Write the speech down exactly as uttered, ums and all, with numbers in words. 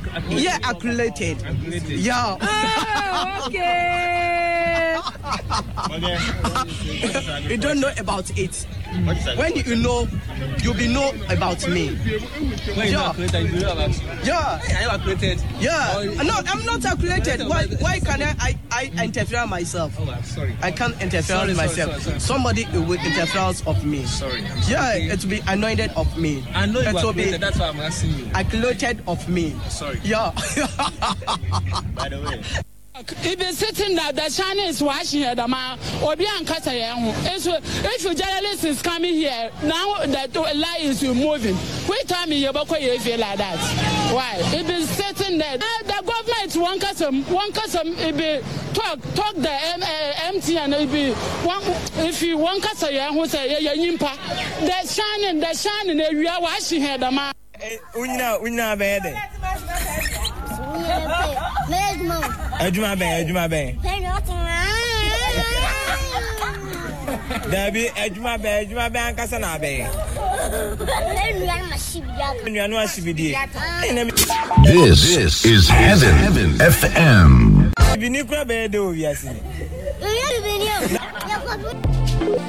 Yeah, accumulated. accumulated. Yeah. Oh, okay. You don't know about it. When you know, you'll be know about me. When you know accumulated, you know about you. Yeah. Are you accumulated? Yeah. No, I'm not accumulated. Why? Why can I? I, I interfere myself? Oh, I'm sorry. I can't interfere Sorry, sorry, myself. sorry, sorry. Somebody will interference of me. Sorry. Yeah, it will be anointed of me. I know you it are will be accumulated. That's why I'm asking you. accumulated of me. Sorry. Yeah. By the way. If you're sitting there, the Chinese watching here, the man, or be uncasa. If you journalist is coming here, now that the lie is moving. Wait time me, you feel like that. Why? If you're sitting there, the government won't custom, won't custom, it be talk, talk the M T and it be one, if you want cassa, who say, yeah, yimpa, the shining, the shining, we are watching here, the man. Unya, unya, baby. Ejuma ben, ejuma ben. Dabi, ejuma ben, ejuma ben kasa na ben. This, this is Heaven, Heaven F M. Bini kura be do wiase.